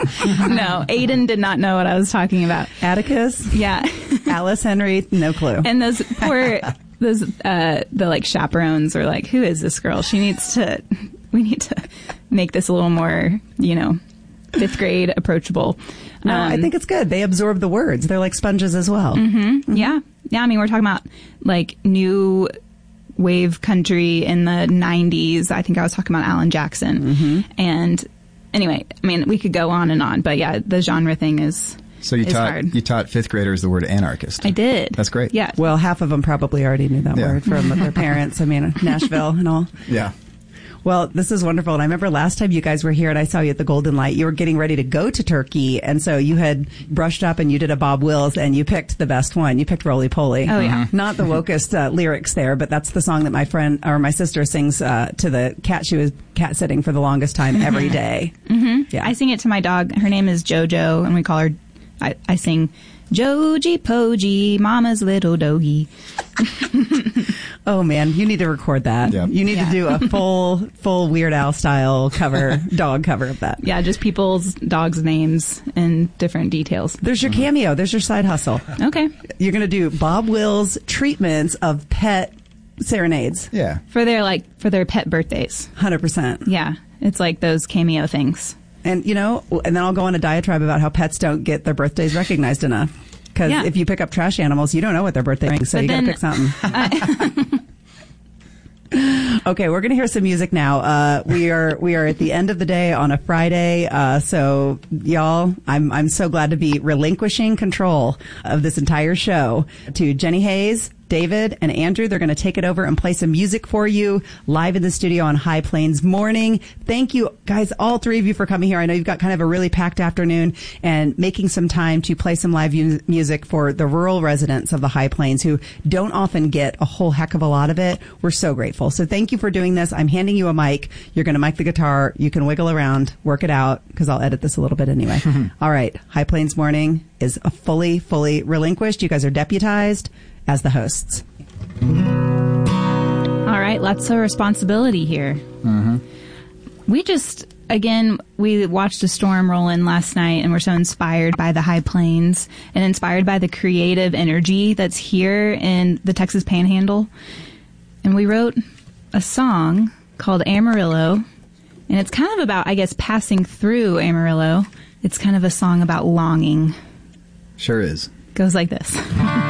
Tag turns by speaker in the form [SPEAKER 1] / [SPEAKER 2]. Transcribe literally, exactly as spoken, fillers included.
[SPEAKER 1] No, Aiden did not know what I was talking about.
[SPEAKER 2] Atticus?
[SPEAKER 1] Yeah.
[SPEAKER 2] Alice Henry? No clue.
[SPEAKER 1] And those poor, those, uh, the like chaperones were like, who is this girl? She needs to, we need to make this a little more, you know, fifth grade approachable.
[SPEAKER 2] No,
[SPEAKER 1] um,
[SPEAKER 2] I think it's good. They absorb the words. They're like sponges as well.
[SPEAKER 1] Mm-hmm,
[SPEAKER 2] Mm-hmm.
[SPEAKER 1] Yeah. Yeah. I mean, we're talking about like new wave country in the nineties. I think I was talking about Alan Jackson.
[SPEAKER 2] Mm-hmm.
[SPEAKER 1] And anyway, I mean, we could go on and on, but yeah, the genre thing is,
[SPEAKER 3] So you
[SPEAKER 1] is
[SPEAKER 3] taught
[SPEAKER 1] hard.
[SPEAKER 3] you taught fifth graders the word anarchist.
[SPEAKER 1] I did.
[SPEAKER 3] That's great.
[SPEAKER 1] Yeah.
[SPEAKER 2] Well, half of them probably already knew that
[SPEAKER 3] Yeah.
[SPEAKER 2] word from their parents. I mean, Nashville and all.
[SPEAKER 3] Yeah.
[SPEAKER 2] Well, this is wonderful. And I remember last time you guys were here and I saw you at the Golden Light, you were getting ready to go to Turkey. And so you had brushed up and you did a Bob Wills and you picked the best one. You picked Roly Poly.
[SPEAKER 1] Oh, yeah.
[SPEAKER 2] Not the wokest uh, lyrics there, but that's the song that my friend or my sister sings uh, to the cat she was cat sitting for the longest time every day.
[SPEAKER 1] Mm-hmm.
[SPEAKER 2] Yeah.
[SPEAKER 1] I sing it to my dog. Her name is JoJo, and we call her, I, I sing, Joji Poji, Mama's little doggy.
[SPEAKER 2] Oh man, you need to record that.
[SPEAKER 3] Yep.
[SPEAKER 2] You need
[SPEAKER 1] Yeah.
[SPEAKER 2] to do a full, full Weird Al style cover, dog cover of that.
[SPEAKER 1] Yeah, just people's dogs' names and different details.
[SPEAKER 2] There's your cameo. There's your side hustle.
[SPEAKER 1] Okay.
[SPEAKER 2] You're going to do Bob Wills treatments of pet serenades.
[SPEAKER 3] Yeah.
[SPEAKER 1] For their, like, for their pet birthdays.
[SPEAKER 2] one hundred percent.
[SPEAKER 1] Yeah. It's like those cameo things.
[SPEAKER 2] And, you know, and then I'll go on a diatribe about how pets don't get their birthdays recognized enough. Because
[SPEAKER 1] Yeah.
[SPEAKER 2] if you pick up trash animals, you don't know what their birthday is, so
[SPEAKER 1] But
[SPEAKER 2] you got to
[SPEAKER 1] then-
[SPEAKER 2] pick something. Okay, we're going to hear some music now. Uh, we are we are at the end of the day on a Friday, uh, so y'all, I'm I'm so glad to be relinquishing control of this entire show to Jenny Hayes, David, and Andrew. They're going to take it over and play some music for you live in the studio on High Plains Morning. Thank you, guys, all three of you for coming here. I know you've got kind of a really packed afternoon and making some time to play some live mu- music for the rural residents of the High Plains who don't often get a whole heck of a lot of it. We're so grateful. So thank you for doing this. I'm handing you a mic. You're going to mic the guitar. You can wiggle around, work it out, because I'll edit this a little bit anyway. All right. High Plains Morning is a fully, fully relinquished. You guys are deputized as the hosts.
[SPEAKER 1] All right, lots of responsibility here. Mm-hmm. We just, again, we watched a storm roll in last night, and we're so inspired by the High Plains and inspired by the creative energy that's here in the Texas Panhandle. And we wrote a song called Amarillo, and it's kind of about, I guess, passing through Amarillo. It's kind of a song about longing.
[SPEAKER 3] Sure is.
[SPEAKER 1] Goes like this.